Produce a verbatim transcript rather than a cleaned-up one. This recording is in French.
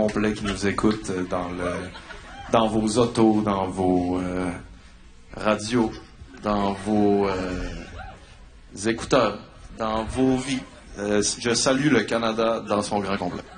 complet qui nous écoutent dans le dans vos autos, dans vos euh, radios, dans vos euh, écouteurs, dans vos vies. Euh, je salue le Canada dans son grand complet.